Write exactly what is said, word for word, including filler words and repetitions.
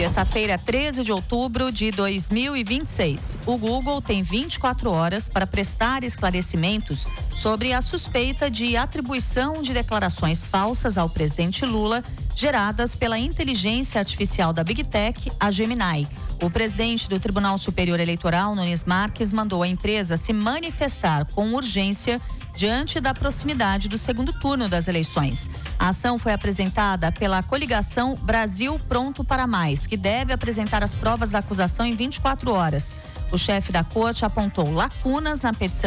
Terça-feira, treze de outubro de dois mil e vinte e seis. O Google tem vinte e quatro horas para prestar esclarecimentos sobre a suspeita de atribuição de declarações falsas ao presidente Lula, geradas pela inteligência artificial da Big Tech, a Gemini. O presidente do Tribunal Superior Eleitoral, Nunes Marques, mandou a empresa se manifestar com urgência diante da proximidade do segundo turno das eleições. A ação foi apresentada pela coligação Brasil Pronto para Mais, que deve apresentar as provas da acusação em vinte e quatro horas. O chefe da corte apontou lacunas na petição